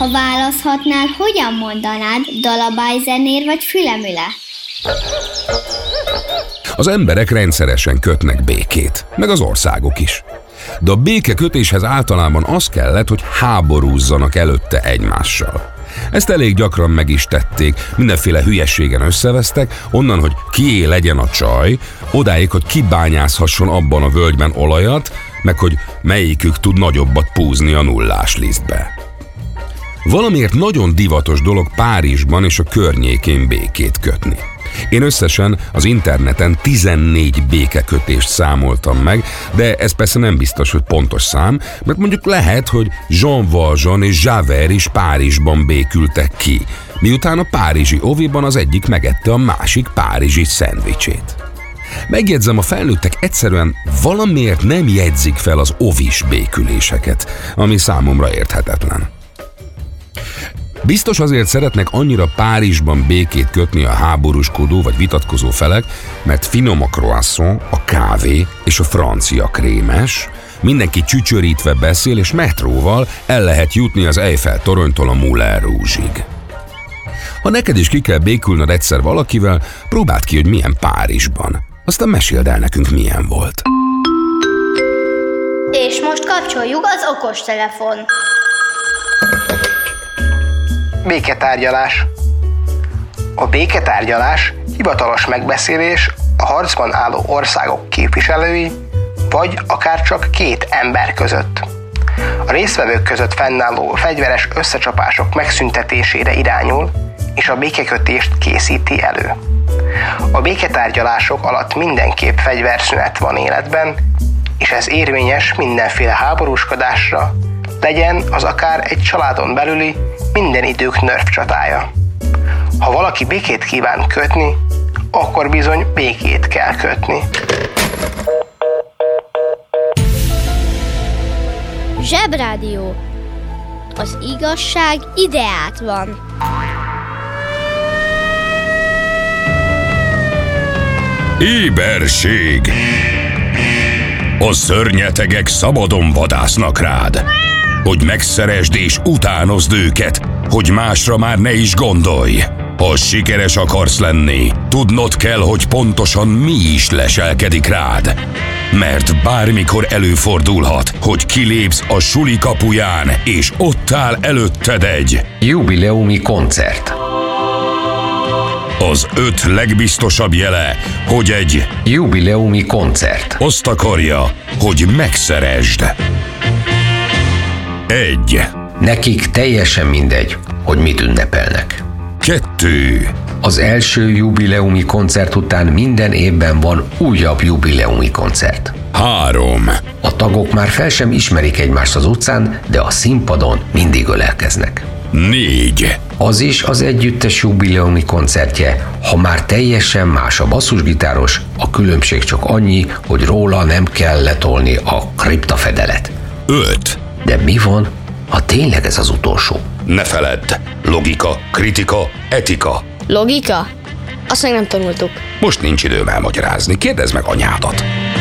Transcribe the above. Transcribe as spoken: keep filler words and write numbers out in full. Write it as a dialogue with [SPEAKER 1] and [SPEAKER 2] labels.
[SPEAKER 1] Ha választhatnál, hogyan mondanád, dalabályzenér vagy fülemüle?
[SPEAKER 2] Az emberek rendszeresen kötnek békét, meg az országok is. De a békekötéshez általában az kellett, hogy háborúzzanak előtte egymással. Ezt elég gyakran meg is tették, mindenféle hülyességen összevesztek, onnan, hogy kié legyen a csaj, odáig, hogy kibányázhasson abban a völgyben olajat, meg hogy melyikük tud nagyobbat púzni a nullás lisztbe. Valamiért nagyon divatos dolog Párizsban és a környékén békét kötni. Én összesen az interneten tizennégy békekötést számoltam meg, de ez persze nem biztos, hogy pontos szám, mert mondjuk lehet, hogy Jean Valjean és Javert is Párizsban békültek ki, miután a párizsi oviban az egyik megette a másik párizsi szendvicsét. Megjegyzem, a felnőttek egyszerűen valamiért nem jegyzik fel az ovis béküléseket, ami számomra érthetetlen. Biztos azért szeretnek annyira Párizsban békét kötni a háborúskodó vagy vitatkozó felek, mert finom a croissant, a kávé és a francia krémes, mindenki csücsörítve beszél, és metróval el lehet jutni az Eiffel toronytól a Moulin Rouge-ig. Ha neked is ki kell békülnöd egyszer valakivel, próbáld ki, hogy milyen Párizsban. Aztán meséld el nekünk, milyen volt.
[SPEAKER 1] És most kapcsoljuk az okostelefon.
[SPEAKER 3] Béketárgyalás. A béketárgyalás hivatalos megbeszélés a harcban álló országok képviselői, vagy akár csak két ember között. A résztvevők között fennálló fegyveres összecsapások megszüntetésére irányul, és a békekötést készíti elő. A béketárgyalások alatt mindenképp fegyverszünet van életben, és ez érvényes mindenféle háborúskodásra, legyen az akár egy családon belüli, minden idők nerf csatája. Ha valaki békét kíván kötni, akkor bizony békét kell kötni.
[SPEAKER 1] Zsebrádió. Az igazság ideát van.
[SPEAKER 4] Éberség! A szörnyetegek szabadon vadásznak rád, hogy megszeresd és utánozd őket, hogy másra már ne is gondolj. Ha sikeres akarsz lenni, tudnod kell, hogy pontosan mi is leselkedik rád. Mert bármikor előfordulhat, hogy kilépsz a suli kapuján, és ott áll előtted egy
[SPEAKER 5] jubileumi koncert.
[SPEAKER 4] Az öt legbiztosabb jele, hogy egy
[SPEAKER 5] jubileumi koncert
[SPEAKER 4] azt akarja, hogy megszeresd. Egy.
[SPEAKER 5] Nekik teljesen mindegy, hogy mit ünnepelnek.
[SPEAKER 4] Kettő.
[SPEAKER 5] Az első jubileumi koncert után minden évben van újabb jubileumi koncert.
[SPEAKER 4] Három.
[SPEAKER 5] A tagok már fel sem ismerik egymást az utcán, de a színpadon mindig ölelkeznek.
[SPEAKER 4] Négy.
[SPEAKER 5] Az is az együttes jubileumi koncertje, ha már teljesen más a basszusgitáros, a különbség csak annyi, hogy róla nem kell letolni a kriptafedelet.
[SPEAKER 4] Öt.
[SPEAKER 5] De mi van, ha tényleg ez az utolsó?
[SPEAKER 4] Ne feledd, logika, kritika, etika.
[SPEAKER 6] Logika? Azt meg nem tanultuk.
[SPEAKER 2] Most nincs időm elmagyarázni, kérdezd meg anyádat.